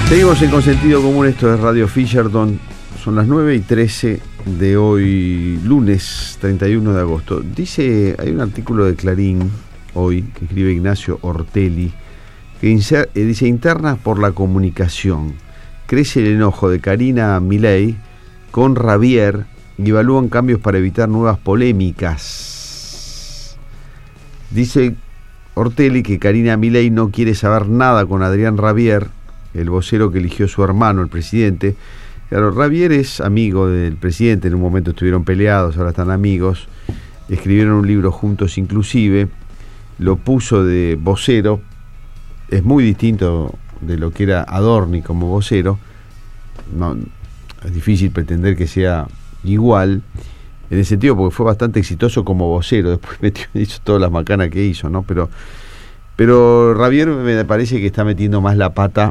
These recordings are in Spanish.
Seguimos en Consentido Común, esto es Radio Fisherton. Son las 9:13 de hoy, lunes 31 de agosto. Hay un artículo de Clarín hoy que escribe Ignacio Ortelli que dice: internas por la comunicación. Crece el enojo de Karina Milei con Rabier y evalúan cambios para evitar nuevas polémicas. Dice Ortelli que Karina Milei no quiere saber nada con Adrián Rabier, el vocero que eligió su hermano, el presidente. Claro, Rabier es amigo del presidente, en un momento estuvieron peleados, ahora están amigos, escribieron un libro juntos inclusive, lo puso de vocero, es muy distinto de lo que era Adorni como vocero, no, es difícil pretender que sea igual, en el sentido porque fue bastante exitoso como vocero, después hizo todas las macanas que hizo, ¿no? Pero Rabier me parece que está metiendo más la pata.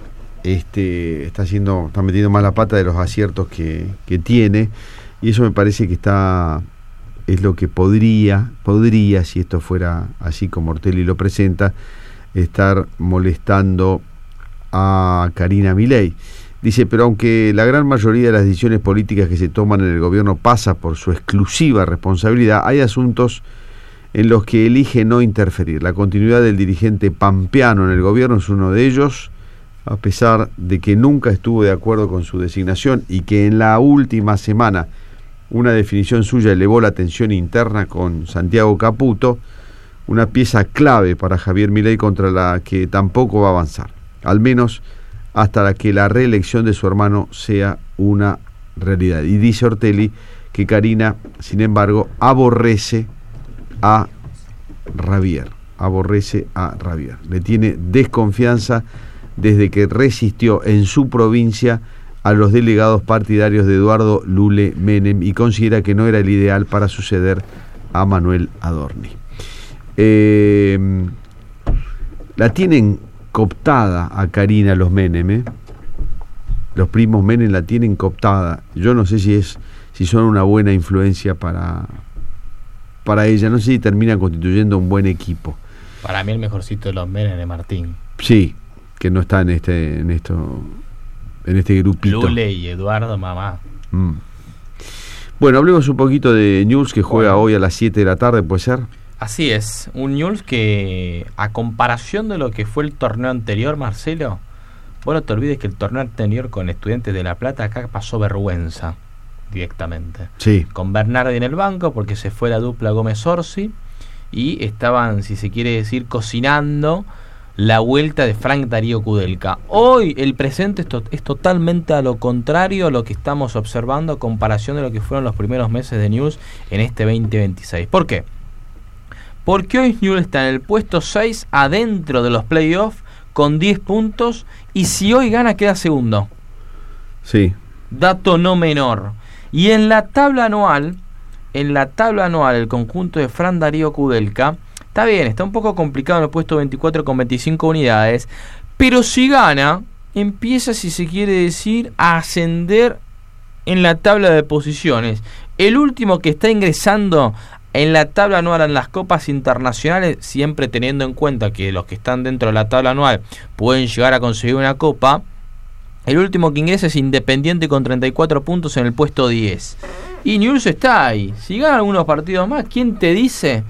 Está metiendo más la pata de los aciertos que tiene, y eso me parece que es lo que podría, si esto fuera así como Ortelli lo presenta, estar molestando a Karina Milei. Dice, pero aunque la gran mayoría de las decisiones políticas que se toman en el gobierno pasa por su exclusiva responsabilidad, hay asuntos en los que elige no interferir. La continuidad del dirigente pampeano en el gobierno es uno de ellos, a pesar de que nunca estuvo de acuerdo con su designación y que en la última semana una definición suya elevó la tensión interna con Santiago Caputo, una pieza clave para Javier Milei contra la que tampoco va a avanzar, al menos hasta que la reelección de su hermano sea una realidad. Y dice Ortelli que Karina, sin embargo, aborrece a Rabier, le tiene desconfianza desde que resistió en su provincia a los delegados partidarios de Eduardo Lule Menem y considera que no era el ideal para suceder a Manuel Adorni. La tienen cooptada a Karina los Menem, los primos Menem la tienen cooptada. Yo no sé si son una buena influencia para ella, no sé si termina constituyendo un buen equipo. Para mí el mejorcito de los Menem es Martín. Sí, que no está en este grupito. Lule y Eduardo, mamá. Bueno, hablemos un poquito de Newell's, que juega hoy a las 7 de la tarde, ¿puede ser? Así es, un Newell's que, a comparación de lo que fue el torneo anterior, Marcelo, vos no te olvides que el torneo anterior con Estudiantes de La Plata acá pasó vergüenza directamente. Sí. Con Bernardi en el banco, porque se fue la dupla Gómez-Orsi, y estaban, si se quiere decir, cocinando la vuelta de Frank Darío Kudelka. Hoy el presente es totalmente a lo contrario a lo que estamos observando a comparación de lo que fueron los primeros meses de Newell's en este 2026. ¿Por qué? Porque hoy Newell's está en el puesto 6 adentro de los playoffs con 10 puntos y si hoy gana queda segundo. Sí. Dato no menor. Y en la tabla anual el conjunto de Frank Darío Kudelka está bien, está un poco complicado en el puesto 24 con 25 unidades, pero si gana, empieza, si se quiere decir, a ascender en la tabla de posiciones. El último que está ingresando en la tabla anual en las copas internacionales, siempre teniendo en cuenta que los que están dentro de la tabla anual pueden llegar a conseguir una copa, el último que ingresa es Independiente con 34 puntos en el puesto 10. Y Newell's está ahí. Si gana algunos partidos más, ¿quién te dice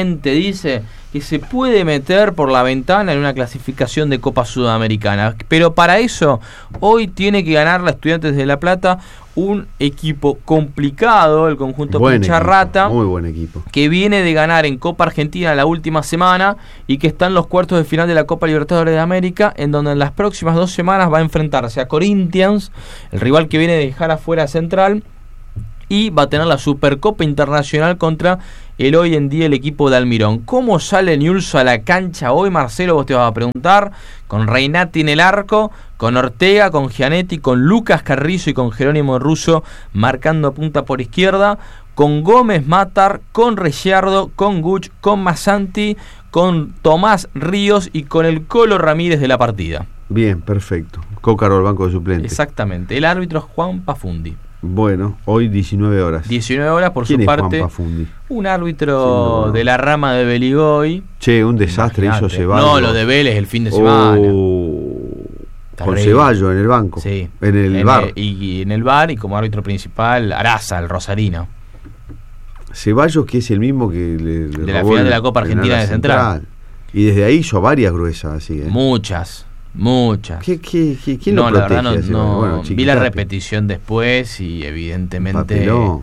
que se puede meter por la ventana en una clasificación de Copa Sudamericana? Pero para eso, hoy tiene que ganar la Estudiantes de La Plata, un equipo complicado, el conjunto Pincharrata, muy buen equipo, que viene de ganar en Copa Argentina la última semana y que está en los cuartos de final de la Copa Libertadores de América, en donde en las próximas 2 semanas va a enfrentarse a Corinthians, el rival que viene de dejar afuera a Central, y va a tener la Supercopa Internacional contra el hoy en día el equipo de Almirón. ¿Cómo sale Newell's a la cancha hoy, Marcelo? Vos te vas a preguntar. Con Reinati en el arco, con Ortega, con Gianetti, con Lucas Carrizo y con Jerónimo Russo marcando punta por izquierda, con Gómez Matar, con Ricciardo, con Guch, con Massanti, con Tomás Ríos y con el Colo Ramírez de la partida. Bien, perfecto. Cócaro al banco de suplentes. Exactamente. El árbitro Juan Pafundi. Bueno, hoy 19 horas. 19 horas por ¿Quién su es parte. Juan Pafundi? Un árbitro de la rama de Beligoy. Che, un desastre hizo Ceballos. No, lo de Vélez el fin de semana. Con Ceballos en el banco. Sí. En el VAR. Y en el VAR, y como árbitro principal, Araza, el rosarino. Ceballos, que es el mismo que de la final de la Copa Argentina de Central. Y desde ahí hizo varias gruesas así. Muchas. ¿Quién lo protege? La verdad no vi la repetición después y evidentemente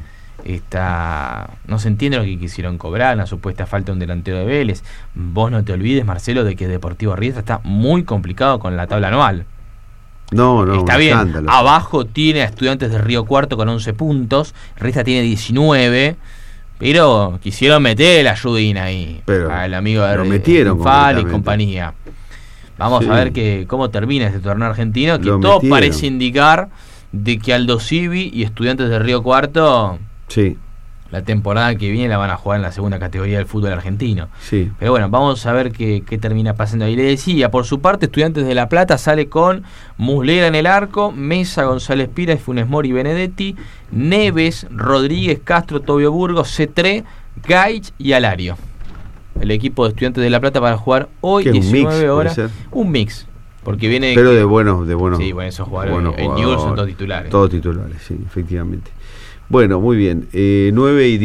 no se entiende lo que quisieron cobrar, una supuesta falta de un delantero de Vélez. Vos no te olvides, Marcelo, de que Deportivo Riestra está muy complicado con la tabla anual. No, está bien. Escándalo. Abajo tiene a Estudiantes de Río Cuarto con 11 puntos, Riestra tiene 19. Pero quisieron meter la ayudín ahí, pero al amigo de Fal y compañía. Vamos a ver cómo termina este torneo argentino, que todo parece indicar de que Aldo Civi y Estudiantes de Río Cuarto la temporada que viene la van a jugar en la segunda categoría del fútbol argentino. Pero bueno, vamos a ver qué termina pasando ahí. Le decía, por su parte, Estudiantes de La Plata sale con Muslera en el arco, Mesa, González Pira, Funes Mori, Benedetti, Neves, Rodríguez, Castro, Tobio Burgos, Cetré, Gaich y Alario. El equipo de Estudiantes de La Plata para jugar hoy 19 horas. Un mix. Porque viene. Pero de buenos. Sí, bueno, esos jugadores. En Newell's son todos titulares. Todos titulares, sí, efectivamente. Bueno, muy bien. 9:10.